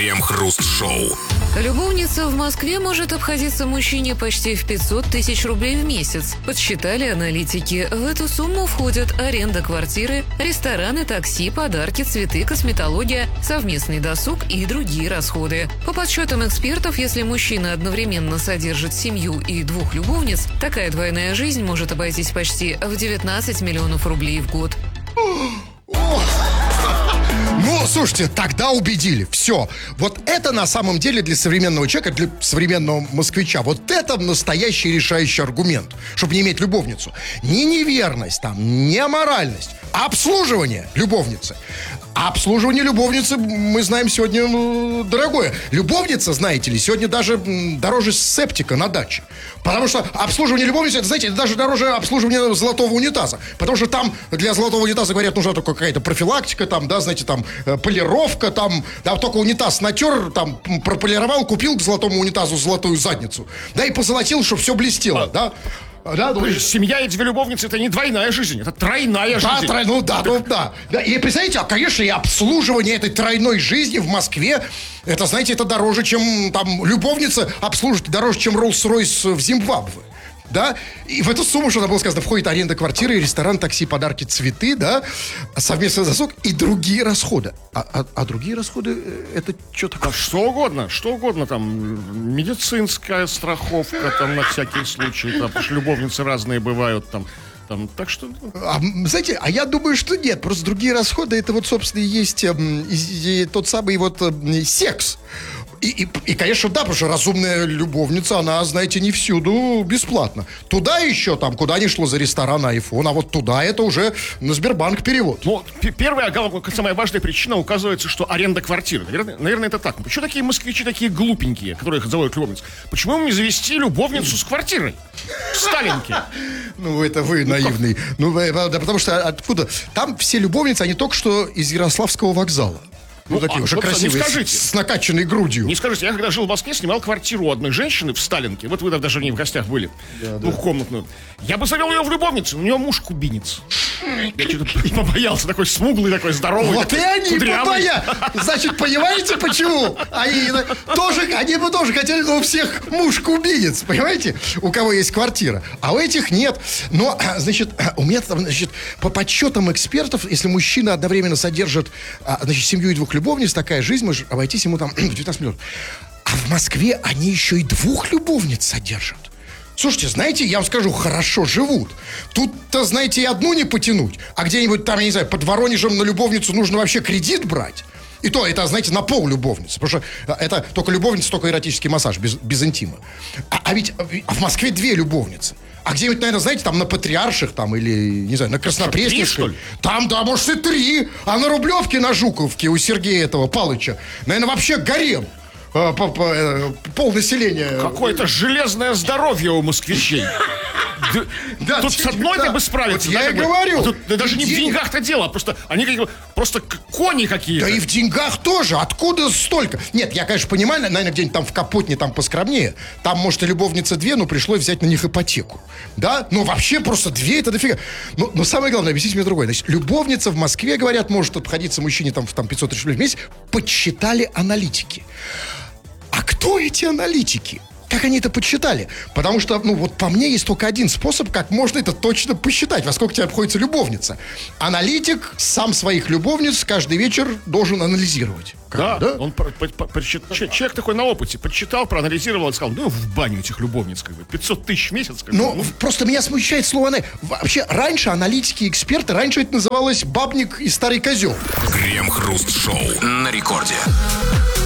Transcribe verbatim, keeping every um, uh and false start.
Крем-хруст-шоу. Любовница в Москве может обходиться мужчине почти в пятьсот тысяч рублей в месяц. Подсчитали аналитики. В эту сумму входят аренда квартиры, рестораны, такси, подарки, цветы, косметология, совместный досуг и другие расходы. По подсчетам экспертов, если мужчина одновременно содержит семью и двух любовниц, такая двойная жизнь может обойтись почти в девятнадцать миллионов рублей в год. Ну, слушайте, тогда убедили. Все. Вот это на самом деле для современного человека, для современного москвича, вот это настоящий решающий аргумент, чтобы не иметь любовницу. Не неверность там, не аморальность, а обслуживание любовницы. А обслуживание любовницы, мы знаем, сегодня ну, дорогое. Любовница, знаете ли, сегодня даже м, дороже септика на даче. Потому что обслуживание любовницы, это, знаете, это даже дороже обслуживания золотого унитаза. Потому что там для золотого унитаза, говорят, нужна только какая-то профилактика, там, да, знаете, там, э, полировка, там, да, только унитаз натер, там, прополировал, купил к золотому унитазу золотую задницу, да, и позолотил, чтобы все блестело, да. Да, ну, семья и две любовницы — это не двойная жизнь, это тройная да, жизнь. Трой, ну да, ну да, да. И представляете, а, конечно, и обслуживание этой тройной жизни в Москве, это, знаете, это дороже, чем там любовница обслуживает, дороже, чем Роллс-Ройс в Зимбабве. Да, и в эту сумму, что было сказано, входит аренда квартиры, ресторан, такси, подарки, цветы, да, совместный досуг и другие расходы. А, а, а другие расходы, это что такое? А что угодно, что угодно там, медицинская страховка там на всякий случай, там, потому что любовницы разные бывают там. Там, так что... А, знаете, а я думаю, что нет. Просто другие расходы, это вот, собственно, и есть э, и, и тот самый вот э, секс. И, и, и, конечно, да, потому что разумная любовница, она, знаете, не всюду бесплатно. Туда еще, там, куда ни шло за ресторан, айфон, а вот туда это уже на Сбербанк перевод. Ну, первая, самая важная причина, указывается, что аренда квартиры. Наверное, наверное это так. Почему такие москвичи такие глупенькие, которые их заводят любовниц? Почему им не завести любовницу с квартирой? В Сталинке. Ну, это вы наивный. Ну, да, потому что откуда? Там все любовницы, они только что из Ярославского вокзала. Ну, ну такие а, уже вот красивые, с, с накачанной грудью. Не скажите, я когда жил в Москве, снимал квартиру у одной женщины в Сталинке. Вот вы даже не в гостях были. Да, двухкомнатную. Да. Я бы завел ее в любовницу, у нее муж кубинец. Я что-то побоялся, такой смуглый, такой здоровый. Вот такой, и они побоялись. Значит, понимаете, почему? Они тоже, они бы тоже хотели, но у всех муж кубинец, понимаете? У кого есть квартира. А у этих нет. Но, значит, у меня там, значит, по подсчетам экспертов, если мужчина одновременно содержит, значит, семью и двух любовниц, такая жизнь может обойтись ему там девятнадцать миллионов. А в Москве они еще и двух любовниц содержат. Слушайте, знаете, я вам скажу, хорошо живут. Тут-то, знаете, и одну не потянуть. А где-нибудь там, я не знаю, под Воронежем на любовницу нужно вообще кредит брать. И то, это, знаете, на пол любовницы. Потому что это только любовница, только эротический массаж, без, без интима. А, а ведь а в Москве две любовницы. А где-нибудь, наверное, знаете, там на Патриарших, там, или, не знаю, на Краснопресненской. Там, да, может, и три. А на Рублевке, на Жуковке у Сергея этого Палыча, наверное, вообще гарем. По, по, пол населения. Какое-то железное здоровье у москвичей. Да, тут с одной да. бы справиться. Вот да, я и говорю. Тут, да, даже не в деньгах-то дело, просто они как, просто кони какие-то. Да и в деньгах тоже. Откуда столько? Нет, я, конечно, понимаю, наверное, где-нибудь там в Капотне там поскромнее. Там, может, и любовница две, но пришлось взять на них ипотеку. Да? Но вообще просто две, это дофига. Но, но самое главное, объясните мне другое. Значит, любовница в Москве, говорят, может обходиться мужчине там в там, пятьсот тысяч рублей в месяц. Подсчитали аналитики. А кто эти аналитики? Как они это подсчитали? Потому что, ну вот по мне есть только один способ, как можно это точно посчитать, во сколько тебе обходится любовница. Аналитик сам своих любовниц каждый вечер должен анализировать. Да, да? Он по, по, по, подсчит... человек такой на опыте, подсчитал, проанализировал и сказал, ну в баню этих любовниц, как бы, пятьсот тысяч в месяц. Как ну, бы. просто меня смущает слово «анализ». Вообще, раньше аналитики, эксперты, раньше это называлось бабник и старый козел. Крем-хруст-шоу на рекорде.